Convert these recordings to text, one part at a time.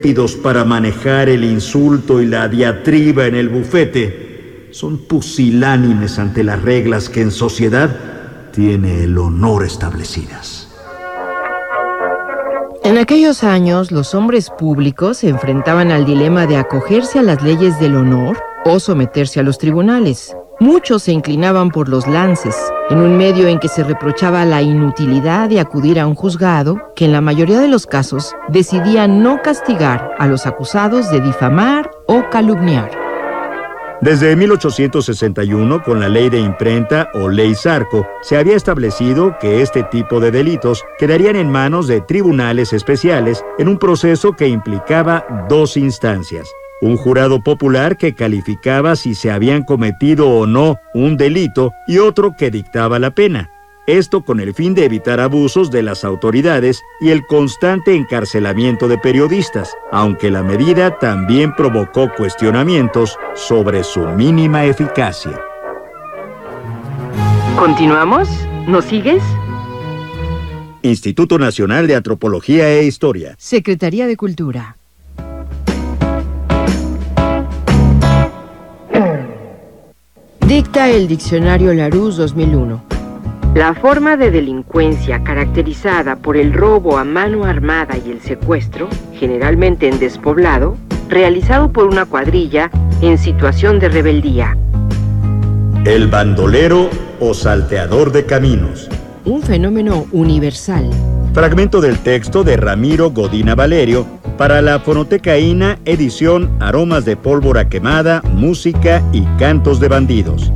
para manejar el insulto y la diatriba en el bufete, son pusilánimes ante las reglas que en sociedad tiene el honor establecidas. En aquellos años, los hombres públicos se enfrentaban al dilema de acogerse a las leyes del honor o someterse a los tribunales. Muchos se inclinaban por los lances, en un medio en que se reprochaba la inutilidad de acudir a un juzgado que en la mayoría de los casos decidía no castigar a los acusados de difamar o calumniar. Desde 1861, con la ley de imprenta o ley Zarco, se había establecido que este tipo de delitos quedarían en manos de tribunales especiales en un proceso que implicaba dos instancias. Un jurado popular que calificaba si se habían cometido o no un delito y otro que dictaba la pena. Esto con el fin de evitar abusos de las autoridades y el constante encarcelamiento de periodistas, aunque la medida también provocó cuestionamientos sobre su mínima eficacia. ¿Continuamos? ¿Nos sigues? Instituto Nacional de Antropología e Historia. Secretaría de Cultura. Dicta el Diccionario Larousse 2001. La forma de delincuencia caracterizada por el robo a mano armada y el secuestro, generalmente en despoblado, realizado por una cuadrilla en situación de rebeldía. El bandolero o salteador de caminos. Un fenómeno universal. Fragmento del texto de Ramiro Godina Valerio para la Fonoteca INA, edición Aromas de pólvora quemada, música y cantos de bandidos.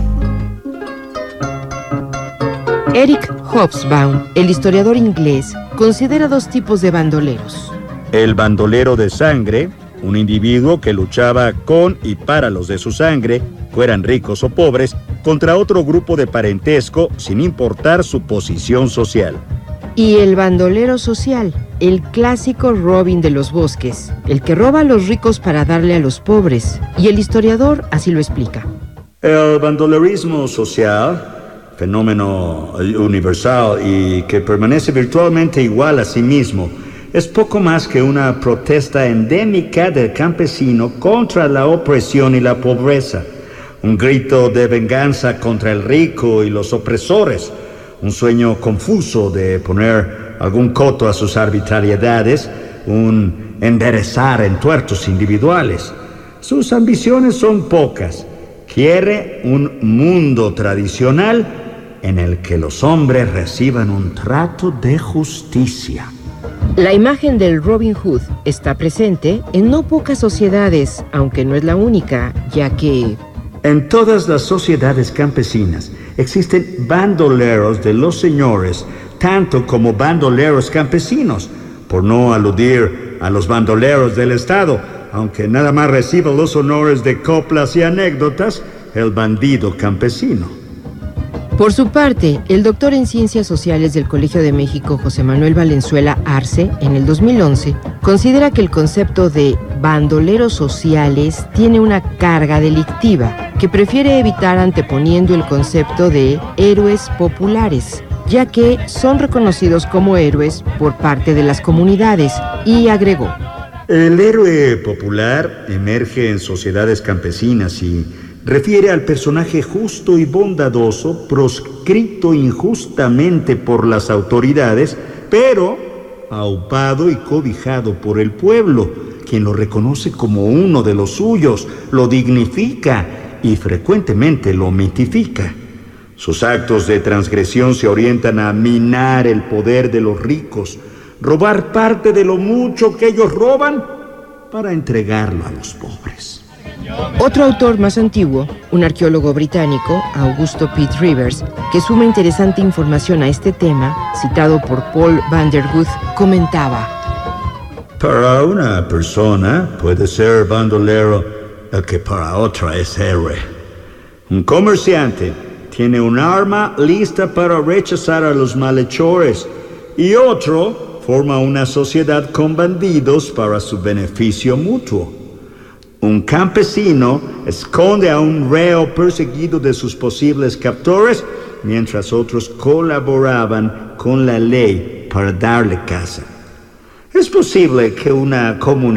Eric Hobsbawm, el historiador inglés, considera dos tipos de bandoleros. El bandolero de sangre, un individuo que luchaba con y para los de su sangre, fueran ricos o pobres, contra otro grupo de parentesco sin importar su posición social. Y el bandolero social, el clásico Robin de los bosques, el que roba a los ricos para darle a los pobres. Y el historiador así lo explica. El bandolerismo social, fenómeno universal y que permanece virtualmente igual a sí mismo, es poco más que una protesta endémica del campesino contra la opresión y la pobreza, un grito de venganza contra el rico y los opresores, un sueño confuso de poner algún coto a sus arbitrariedades, un enderezar entuertos individuales. Sus ambiciones son pocas. Quiere un mundo tradicional en el que los hombres reciban un trato de justicia. La imagen del Robin Hood está presente en no pocas sociedades, aunque no es la única, ya que en todas las sociedades campesinas existen bandoleros de los señores, tanto como bandoleros campesinos, por no aludir a los bandoleros del Estado, aunque nada más reciba los honores de coplas y anécdotas, el bandido campesino. Por su parte, el doctor en Ciencias Sociales del Colegio de México, José Manuel Valenzuela Arce, en el 2011, considera que el concepto de bandoleros sociales tiene una carga delictiva, que prefiere evitar anteponiendo el concepto de héroes populares, ya que son reconocidos como héroes por parte de las comunidades, y agregó: el héroe popular emerge en sociedades campesinas y refiere al personaje justo y bondadoso, proscrito injustamente por las autoridades, pero aupado y cobijado por el pueblo, quien lo reconoce como uno de los suyos, lo dignifica y frecuentemente lo mitifica. Sus actos de transgresión se orientan a minar el poder de los ricos, robar parte de lo mucho que ellos roban para entregarlo a los pobres. Otro autor más antiguo, un arqueólogo británico, Augusto Pitt Rivers, que suma interesante información a este tema, citado por Paul van der Guth, comentaba: para una persona puede ser bandolero el que para otra es héroe. Un comerciante tiene un arma lista para rechazar a los malhechores y otro forma una sociedad con bandidos para su beneficio mutuo. Un campesino esconde a un reo perseguido de sus posibles captores, mientras otros colaboraban con la ley para darle caza. Es posible que una comunidad